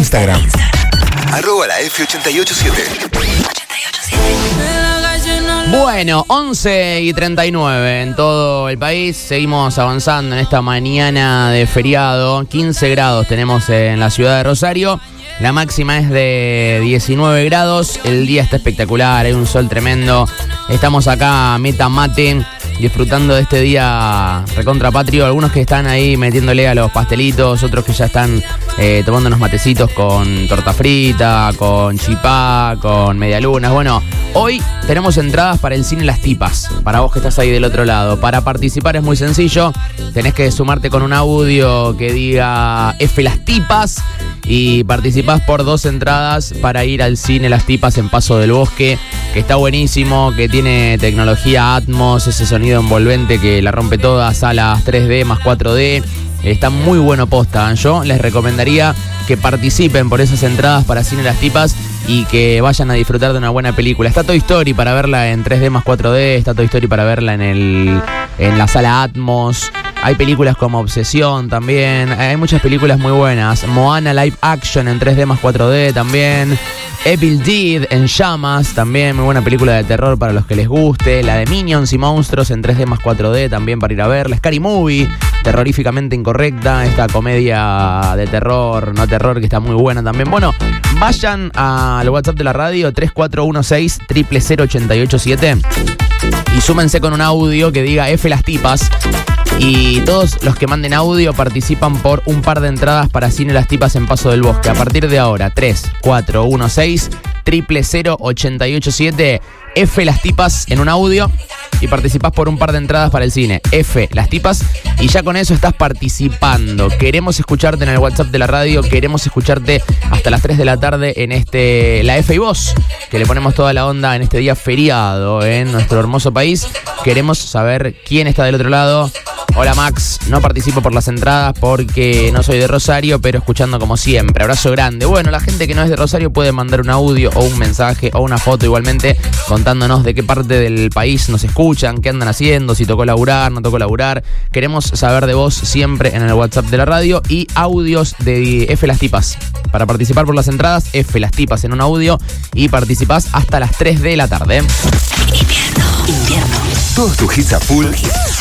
Instagram. @la F887. Bueno, 11:39 en todo el país. Seguimos avanzando en esta mañana de feriado. 15 grados tenemos en la ciudad de Rosario. La máxima es de 19 grados. El día está espectacular, hay un sol tremendo. Estamos acá, meta mate, disfrutando de este día recontra patrio. Algunos que están ahí metiéndole a los pastelitos, otros que ya están tomando unos matecitos con torta frita, con chipá, con medialunas. Bueno, hoy tenemos entradas para el cine Las Tipas, para vos que estás ahí del otro lado. Para participar es muy sencillo, tenés que sumarte con un audio que diga F Las Tipas y participás por 2 entradas para ir al cine Las Tipas en Paso del Bosque, que está buenísimo, que tiene tecnología Atmos, ese sonido envolvente que la rompe toda, salas 3D más 4D. Está muy bueno posta. Yo les recomendaría que participen por esas entradas para Cine Las Tipas y que vayan a disfrutar de una buena película. Está Toy Story para verla en 3D más 4D, está Toy Story para verla en la sala Atmos. Hay películas como Obsesión también, hay muchas películas muy buenas. Moana Live Action en 3D más 4D también. Evil Dead en llamas también, muy buena película de terror para los que les guste. La de Minions y Monstruos en 3D más 4D también para ir a ver. La Scary Movie, terroríficamente incorrecta, esta comedia de terror, no terror, que está muy buena también. Bueno, vayan al WhatsApp de la radio 3416-000887 y súmense con un audio que diga F Las Tipas. Y todos los que manden audio participan por un par de entradas para Cine Las Tipas en Paso del Bosque. A partir de ahora, 3416-000887, F Las Tipas en un audio y participás por un par de entradas para el cine. F Las Tipas, y ya con eso estás participando. Queremos escucharte en el WhatsApp de la radio, queremos escucharte hasta las 3 de la tarde en la F y Voz, que le ponemos toda la onda en este día feriado en nuestro hermoso país. Queremos saber quién está del otro lado. Hola Max, no participo por las entradas porque no soy de Rosario, pero escuchando como siempre. Abrazo grande. Bueno, la gente que no es de Rosario puede mandar un audio o un mensaje o una foto igualmente contándonos de qué parte del país nos escuchan, qué andan haciendo, si tocó laburar, no tocó laburar. Queremos saber de vos siempre en el WhatsApp de la radio y audios de F Las Tipas. Para participar por las entradas, F Las Tipas en un audio y participás hasta las 3 de la tarde. Todos tus hits a full